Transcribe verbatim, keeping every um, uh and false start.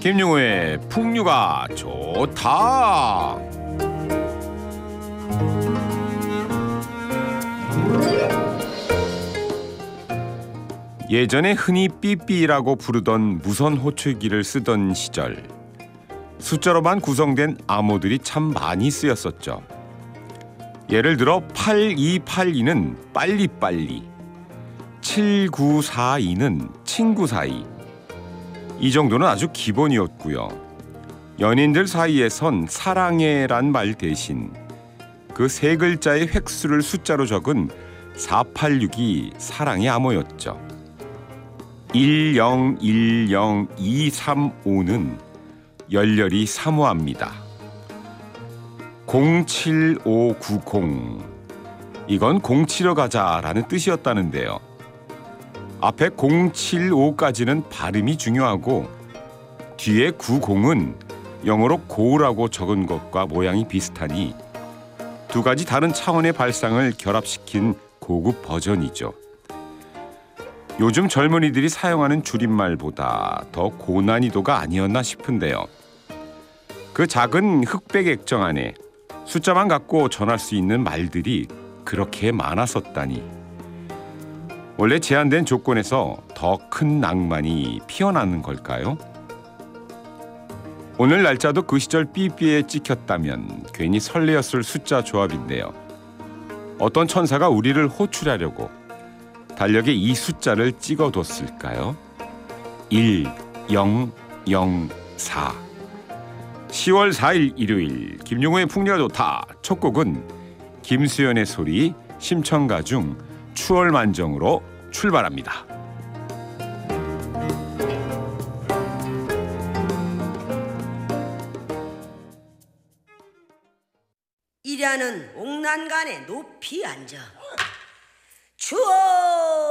김용우의 풍류가 좋다. 예전에 흔히 삐삐라고 부르던 무선 호출기를 쓰던 시절, 숫자로만 구성된 암호들이 참 많이 쓰였었죠. 예를 들어 팔이팔이는 빨리빨리, 칠구사이는 친구 사이. 이 정도는 아주 기본이었고요. 연인들 사이에선 사랑해란 말 대신 그 세 글자의 획수를 숫자로 적은 사팔육이 사랑의 암호였죠. 일영일영이삼오는 열렬히 사모합니다. 공칠오구공, 이건 공치러 가자라는 뜻이었다는데요. 앞에 공칠오까지는 발음이 중요하고 뒤에 구공은 영어로 고우라고 적은 것과 모양이 비슷하니 두 가지 다른 차원의 발상을 결합시킨 고급 버전이죠. 요즘 젊은이들이 사용하는 줄임말보다 더 고난이도가 아니었나 싶은데요. 그 작은 흑백 액정 안에 숫자만 갖고 전할 수 있는 말들이 그렇게 많았었다니. 원래 제한된 조건에서 더 큰 낭만이 피어나는 걸까요? 오늘 날짜도 그 시절 삐삐에 찍혔다면 괜히 설레었을 숫자 조합인데요. 어떤 천사가 우리를 호출하려고 달력에 이 숫자를 찍어뒀을까요? 일 영 영 사. 시월 사일 일요일, 김용우의 풍류가 좋다. 첫 곡은 김수연의 소리, 심청가 중 추월만정으로 출발합니다. 이ля는 옥난간에 높이 앉아 추워